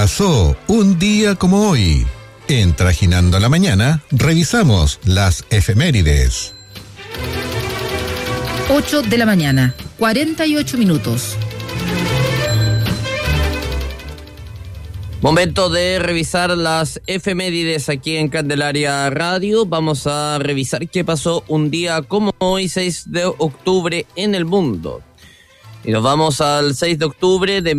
pasó un día como hoy? En Trajinando la Mañana, revisamos las efemérides. 8 de la mañana, 48 minutos. Momento de revisar las efemérides aquí en Candelaria Radio. Vamos a revisar qué pasó un día como hoy, 6 de octubre, en el mundo. Y nos vamos al 6 de octubre de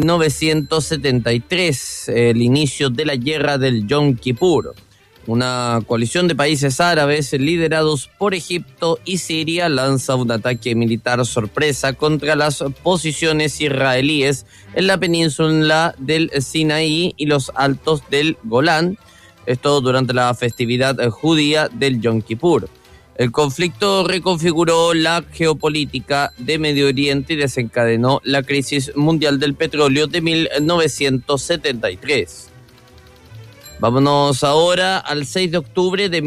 1973, el inicio de la guerra del Yom Kippur. Una coalición de países árabes liderados por Egipto y Siria lanza un ataque militar sorpresa contra las posiciones israelíes en la península del Sinaí y los altos del Golán, esto durante la festividad judía del Yom Kippur. El conflicto reconfiguró la geopolítica de Medio Oriente y desencadenó la crisis mundial del petróleo de 1973. Vámonos ahora al 6 de octubre de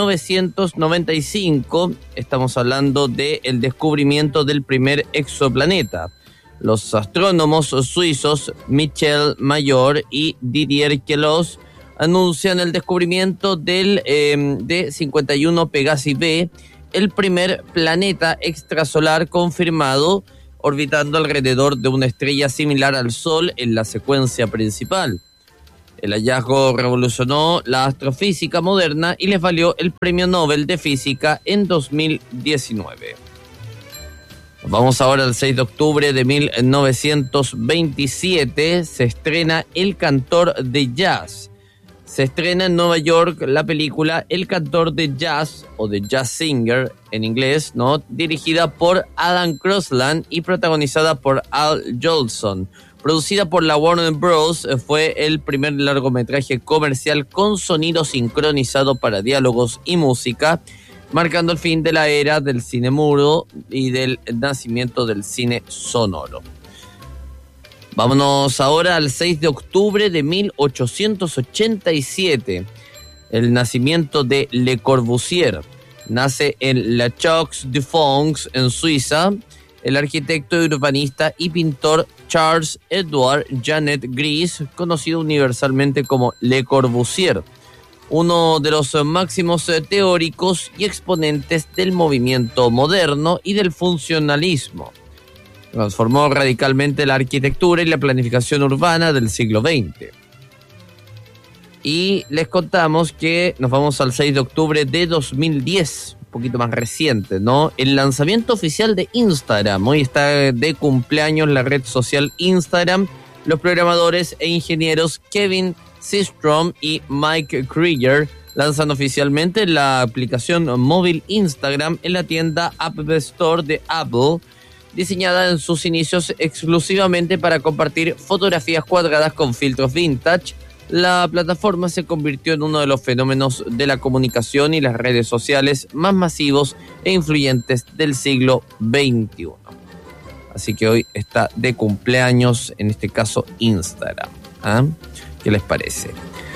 1995. Estamos hablando del descubrimiento del primer exoplaneta. Los astrónomos suizos Michel Mayor y Didier Queloz anuncian el descubrimiento del D51 Pegasi B, el primer planeta extrasolar confirmado orbitando alrededor de una estrella similar al Sol en la secuencia principal. El hallazgo revolucionó la astrofísica moderna y les valió el Premio Nobel de Física en 2019. Vamos ahora al 6 de octubre de 1927. Se estrena El Cantor de Jazz. Se estrena en Nueva York la película El Cantor de Jazz, o The Jazz Singer en inglés, ¿no? Dirigida por Adam Crosland y protagonizada por Al Jolson. Producida por la Warner Bros., fue el primer largometraje comercial con sonido sincronizado para diálogos y música, marcando el fin de la era del cine mudo y del nacimiento del cine sonoro. Vámonos ahora al 6 de octubre de 1887, el nacimiento de Le Corbusier. Nace en La Chaux-de-Fonds, en Suiza, el arquitecto, urbanista y pintor Charles Edward Janet Gris, conocido universalmente como Le Corbusier, uno de los máximos teóricos y exponentes del movimiento moderno y del funcionalismo. Transformó radicalmente la arquitectura y la planificación urbana del siglo XX. Y les contamos que nos vamos al 6 de octubre de 2010, un poquito más reciente, ¿no? El lanzamiento oficial de Instagram. Hoy está de cumpleaños la red social Instagram. Los programadores e ingenieros Kevin Systrom y Mike Krieger lanzan oficialmente la aplicación móvil Instagram en la tienda App Store de Apple, diseñada en sus inicios exclusivamente para compartir fotografías cuadradas con filtros vintage. La plataforma se convirtió en uno de los fenómenos de la comunicación y las redes sociales más masivos e influyentes del siglo XXI. Así que hoy está de cumpleaños, en este caso, Instagram. ¿Ah? ¿Qué les parece?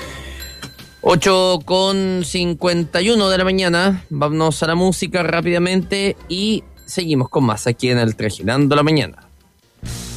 8:51 de la mañana. Vámonos a la música rápidamente y seguimos con más aquí en el Trajinando la Mañana.